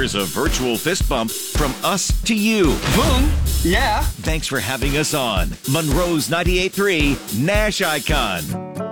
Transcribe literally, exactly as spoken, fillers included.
Here's a virtual fist bump from us to you. Boom. Yeah. Thanks for having us on Monroe's ninety-eight point three Nash Icon.